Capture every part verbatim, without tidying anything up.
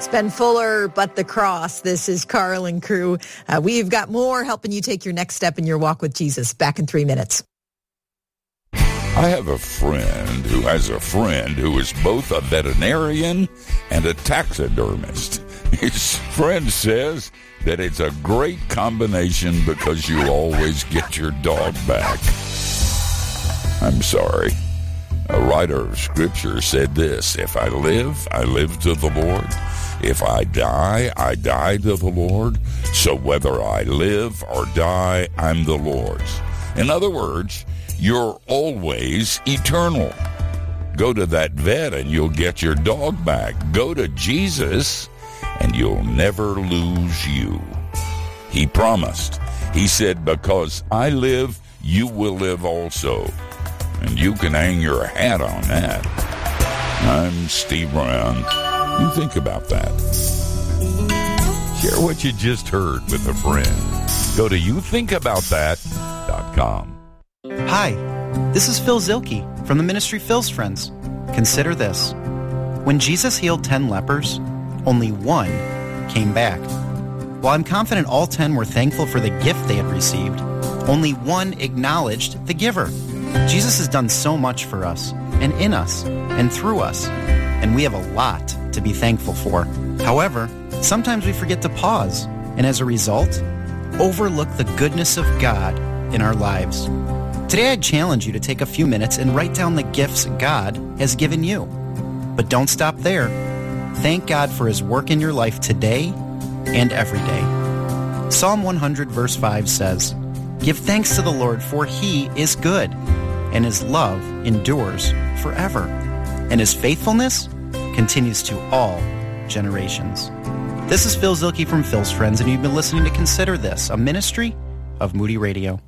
It's Ben Fuller, But the Cross. This is Carl and crew. Uh, we've got more helping you take your next step in your walk with Jesus. Back in three minutes. I have a friend who has a friend who is both a veterinarian and a taxidermist. His friend says that it's a great combination because you always get your dog back. I'm sorry. A writer of Scripture said this, if I live, I live to the Lord. If I die, I die to the Lord. So whether I live or die, I'm the Lord's. In other words, you're always eternal. Go to that vet and you'll get your dog back. Go to Jesus and you'll never lose you. He promised. He said, because I live, you will live also. And you can hang your hat on that. I'm Steve Brown. You think about that. Share what you just heard with a friend. Go to you think about that dot com. Hi, this is Phil Zilke from the ministry Phil's Friends. Consider this. When Jesus healed ten lepers, only one came back. While I'm confident all ten were thankful for the gift they had received, only one acknowledged the giver. Jesus has done so much for us, and in us, and through us, and we have a lot to be thankful for. However, sometimes we forget to pause, and as a result, overlook the goodness of God in our lives. Today, I challenge you to take a few minutes and write down the gifts God has given you. But don't stop there. Thank God for His work in your life today and every day. Psalm one hundred verse five says, "Give thanks to the Lord, for He is good, and His love endures forever, and His faithfulness continues to all generations." This is Phil Zilke from Phil's Friends, and you've been listening to Consider This, a ministry of Moody Radio.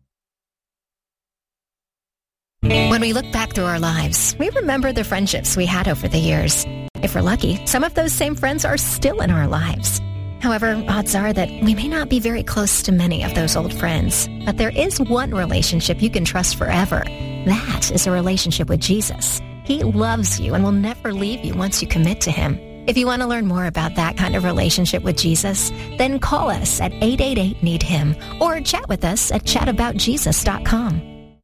When we look back through our lives, we remember the friendships we had over the years. If we're lucky, some of those same friends are still in our lives. However, odds are that we may not be very close to many of those old friends. But there is one relationship you can trust forever. That is a relationship with Jesus. He loves you and will never leave you once you commit to Him. If you want to learn more about that kind of relationship with Jesus, then call us at eight eight eight, need him or chat with us at chat about jesus dot com.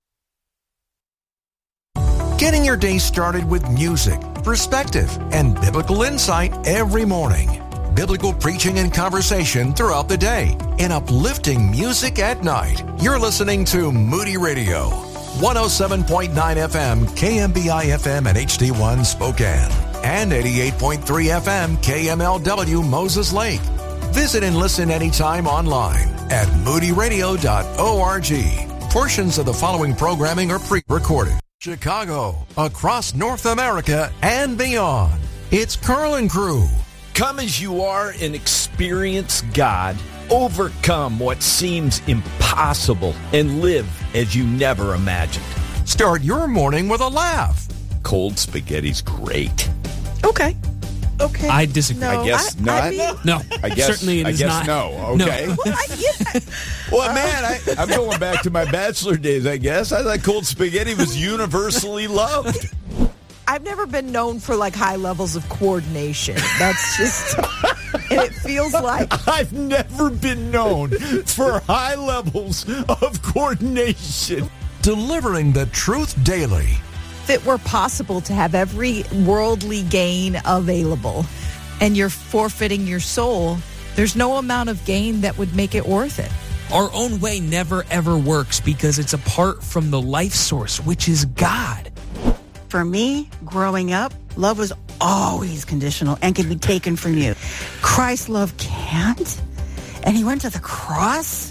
Getting your day started with music, perspective, and biblical insight every morning. Biblical preaching and conversation throughout the day, and uplifting music at night. You're listening to Moody Radio, one oh seven point nine F M, K M B I F M and H D one Spokane, and eighty-eight point three F M, K M L W Moses Lake. Visit and listen anytime online at moody radio dot org. Portions of the following programming are pre-recorded. Chicago, across North America, and beyond. It's Carl and Crew. Come as you are and experience God. Overcome what seems impossible and live as you never imagined. Start your morning with a laugh. Cold spaghetti's great. Okay. Okay. I disagree. No, I guess I, not. I mean, No, I guess, certainly it I is guess not. no. Okay. No. well, I, yeah. Well, man, I, I'm going back to my bachelor days, I guess. I thought cold spaghetti was universally loved. I've never been known for like high levels of coordination. That's just, and it feels like I've never been known for high levels of coordination. Delivering the truth daily. if it were possible to have every worldly gain available and you're forfeiting your soul, there's no amount of gain that would make it worth it. Our own way never, ever works because it's apart from the life source, which is God. For me, growing up, love was always conditional and could be taken from you. Christ's love can't. And he went to the cross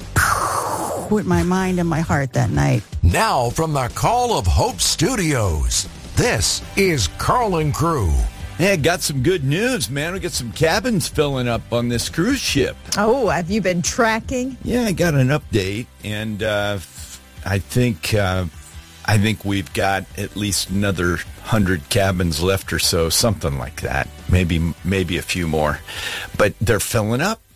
with my mind and my heart that night. Now from the Call of Hope Studios, this is Carl and Crew. Yeah, got some good news, man. We got some cabins filling up on this cruise ship. Oh, have you been tracking? Yeah, I got an update, and uh, I think uh, I think we've got at least another hundred cabins left or so, something like that. Maybe maybe a few more, but they're filling up.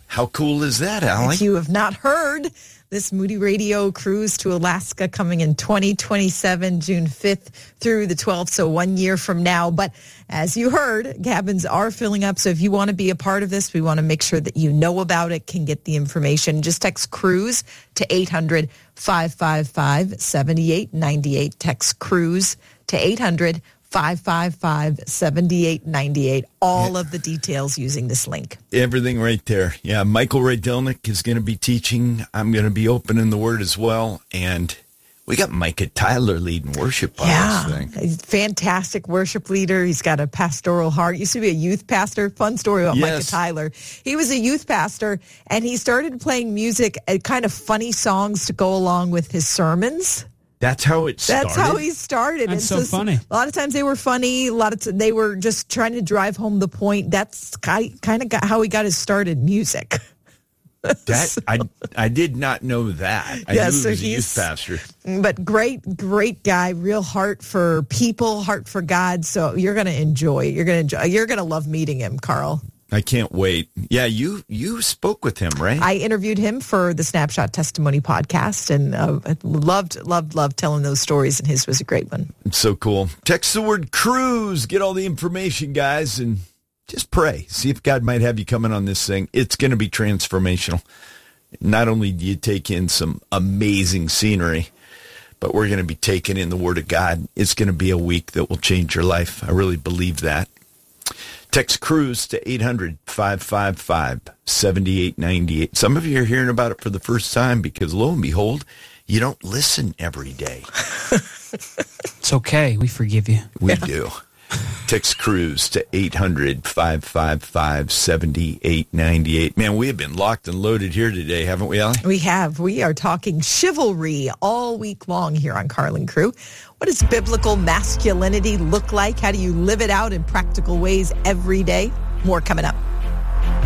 How cool is that, Allie? If you have not heard, this Moody Radio cruise to Alaska coming in twenty twenty-seven, June fifth through the twelfth, so one year from now. But as you heard, cabins are filling up, so if you want to be a part of this, we want to make sure that you know about it, can get the information. Just text CRUISE to eight hundred, five five five, seven eight nine eight. Text CRUISE to eight hundred, five five five, seven eight nine eight. All yeah. of the details using this link. Everything right there. Yeah, Michael Rydelnik is going to be teaching. I'm going to be opening the Word as well. And we got Micah Tyler leading worship on yeah, this thing. He's a fantastic worship leader. He's got a pastoral heart. Used to be a youth pastor. Fun story about yes. Micah Tyler. He was a youth pastor, and he started playing music, uh, kind of funny songs to go along with his sermons. That's how it started? That's how he started. That's and so funny. A lot of times they were funny. A lot of t- they were just trying to drive home the point. That's kind of got how he got his start in music. That so, I I did not know that. I yeah, knew so he was a he's, youth pastor. But great, great guy. Real heart for people, heart for God. So you're going to enjoy it. You're going to enjoy. You're going to love meeting him, Carl. I can't wait. Yeah, you you spoke with him, right? I interviewed him for the Snapshot Testimony podcast, and uh, loved, loved, loved telling those stories, and his was a great one. It's so cool. Text the word cruise. Get all the information, guys, and just pray. See if God might have you coming on this thing. It's going to be transformational. Not only do you take in some amazing scenery, but we're going to be taking in the Word of God. It's going to be a week that will change your life. I really believe that. Text CRUISE to eight hundred, five five five, seven eight nine eight. Some of you are hearing about it for the first time because, lo and behold, you don't listen every day. It's okay. We forgive you. We yeah. do. Text CRUISE to eight hundred, five five five, seven eight nine eight. Man, we have been locked and loaded here today, haven't we, Allie? We have. We are talking chivalry all week long here on Carlin Crew. What does biblical masculinity look like? How do you live it out in practical ways every day? More coming up.